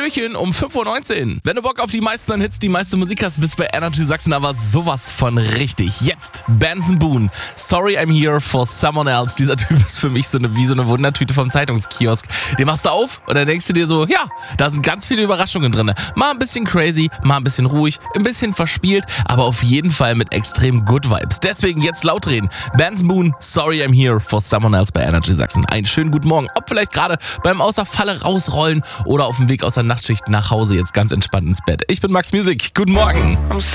Hallöchen um 5:19 Uhr. Wenn du Bock auf die meisten Hits, die meiste Musik hast, bist bei Energy Sachsen aber sowas von richtig. Jetzt Benson Boone. Sorry I'm here for someone else. Dieser Typ ist für mich wie so eine Wundertüte vom Zeitungskiosk. Den machst du auf und dann denkst du dir so, ja, da sind ganz viele Überraschungen drin. Mal ein bisschen crazy, mal ein bisschen ruhig, ein bisschen verspielt, aber auf jeden Fall mit extrem good Vibes. Deswegen jetzt laut drehen. Benson Boone, Sorry I'm here for someone else bei Energy Sachsen. Einen schönen guten Morgen. Ob vielleicht gerade beim Außer Falle rausrollen oder auf dem Weg aus der Nachtschicht nach Hause jetzt ganz entspannt ins Bett. Ich bin Max Music. Guten Morgen.